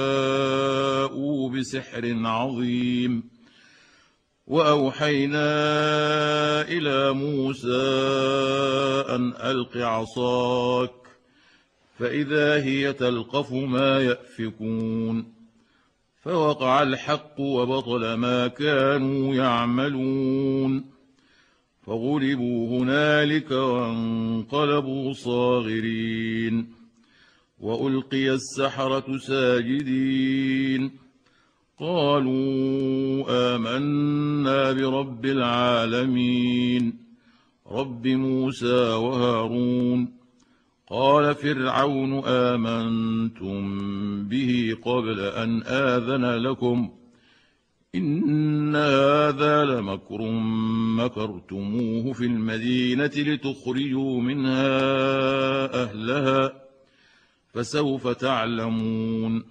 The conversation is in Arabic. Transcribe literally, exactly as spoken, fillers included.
جاءوا بسحر عظيم. وأوحينا إلى موسى أن ألق عصاك فإذا هي تلقف ما يأفكون. فوقع الحق وبطل ما كانوا يعملون، فغلبوا هنالك وانقلبوا صاغرين. وألقي السحرة ساجدين، قالوا آمنا برب العالمين رب موسى وهارون. قال فرعون آمنتم به قبل أن آذن لكم إن هذا لمكر مكرتموه في المدينة لتخرجوا منها أهلها فسوف تعلمون.